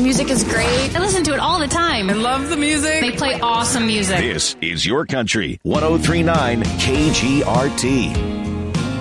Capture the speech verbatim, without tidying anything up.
music is great. I listen to it all the time. I love the music. They play awesome music. This is Your Country, one oh three point nine K G R T.